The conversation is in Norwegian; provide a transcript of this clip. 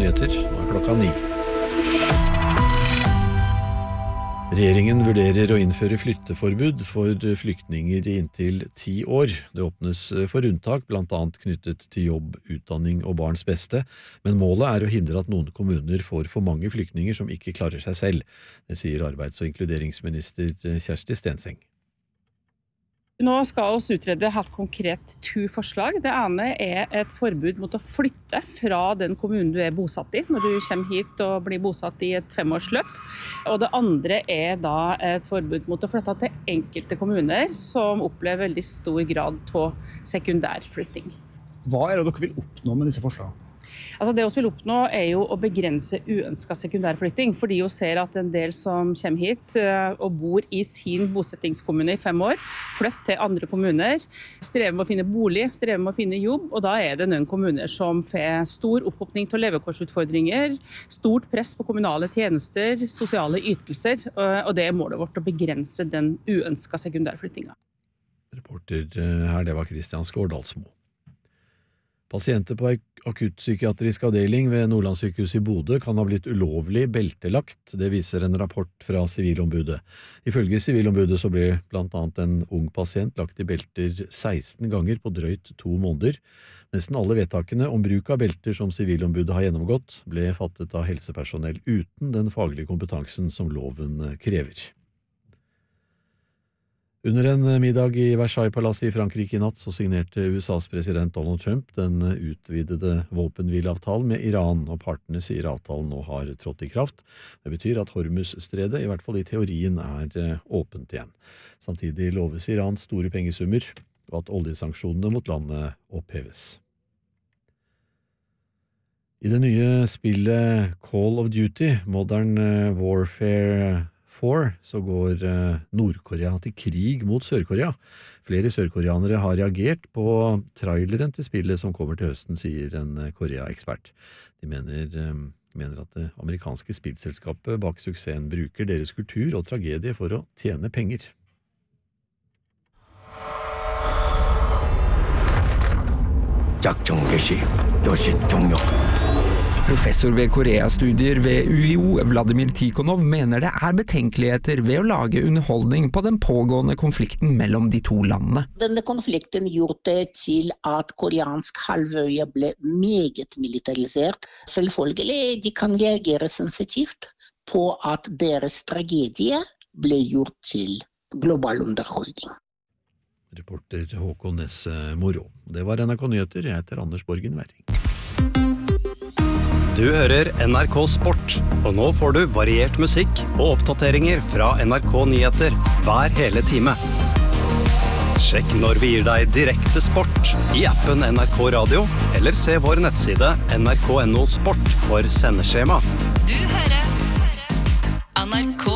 Nyheter, nå klokka 9. Regjeringen vurderer å innføre flytteforbud for flyktninger i inntil 10 år. Det åpnes for unntak, blant annet knyttet til jobb, utdanning og barns beste, men målet å hindre at noen kommuner får for mange flyktninger som ikke klarer seg selv. Det sier arbeids- og inkluderingsminister Kjersti Stenseng. Nå skal vi utrede helt konkret 2 forslag. Det ene et forbud mot å flytte fra den kommunen du bosatt i, når du kommer hit og blir bosatt i et 5-årsløp. Og det andre da et forbud mot å flytte til enkelte kommuner som opplever veldig stor grad av sekundærflytting. Hva det dere vil oppnå med disse forslagene? Altså det vi vil oppnå jo å begrense uønsket sekundærflytting, fordi vi ser at en del som kommer hit og bor i sin bosettingskommune i 5 år, flytter til andre kommuner, strever med å finne bolig, strever med å finne jobb, og da det noen kommuner som får stor opphopning til levekårsutfordringer, stort press på kommunale tjenester, sosiale ytelser, og det målet vårt å begrense den uønsket sekundærflyttingen. Reporter her, det var Kristian Skårdalsmo. Pasienter på akuttpsykiatrisk avdeling ved Nordlandssykehuset i Bodø kan ha blitt ulovlig beltelagt. Det viser en rapport fra Sivilombudet. Ifølge Sivilombudet så ble blant annet en ung pasient lagt i belter 16 ganger på drøyt 2 måneder. Nesten alle vedtakene om bruk av belter som Sivilombudet har gjennomgått, ble fattet av helsepersonell uten den faglige kompetansen som loven krever. Under en middag i Versailles-palasset i Frankrike i natt så signerte USAs president Donald Trump den utvidede våpenhvileavtalen med Iran, og partene sier avtalen nå har trådt i kraft. Det betyr at Hormuz-stredet, i hvert fall i teorien, åpent igjen. Samtidig loves Iran store pengesummer, og at oljesanksjonene mot landet oppheves. I det nye spillet Call of Duty, Modern Warfare 4, så går Nord-Korea til krig mot Sør-Korea. Flere sørkoreanere har reagert på traileren til spillet som kommer til høsten, sier en Korea-ekspert. De mener at det amerikanske spillselskapet bak suksessen bruker deres kultur og tragedie for å tjene penger. Professor ved Korea-studier ved UiO, Vladimir Tikhonov, mener det betenkeligheter ved å lage underholdning på den pågående konflikten mellom de 2 landene. Denne konflikten gjorde til at koreansk halvøye ble meget militarisert. Selvfølgelig, de kan reagere sensitivt på at deres tragedie ble gjort til global underholdning. Reporter Håkon Nesse Moro. Det var NRK Nyheter. Jeg heter Anders Borgen Werring. Du hører NRK Sport, og nå får du variert musikk og oppdateringer fra NRK Nyheter hver hele time. Sjekk når vi gir deg direkte sport i appen NRK Radio, eller se vår nettside nrk.no sport for sendeskjema. Du hører NRK